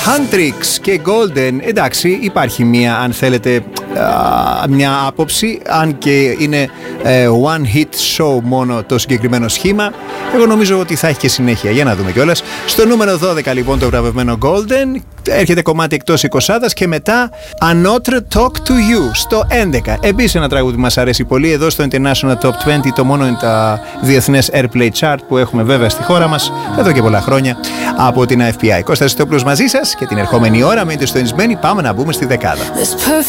Huntrix και Golden, εντάξει, υπάρχει μία, αν θέλετε, μια άποψη, αν και είναι one hit show μόνο το συγκεκριμένο σχήμα. Εγώ νομίζω ότι θα έχει και συνέχεια, για να δούμε κιόλας. Στο νούμερο 12 λοιπόν το βραβευμένο Golden, έρχεται κομμάτι εκτός 20 και μετά An Autre Talk to You στο 11. Επίσης ένα τραγούδι που μας αρέσει πολύ εδώ στο International Top 20, το μόνο είναι τα διεθνές Airplay Chart που έχουμε βέβαια στη χώρα μας εδώ και πολλά χρόνια από την AFPI. Κώστας Χριστόπουλος μαζί σας και την ερχόμενη ώρα μείνετε στο ενισμένοι, πάμε να μπούμε στη δεκάδα.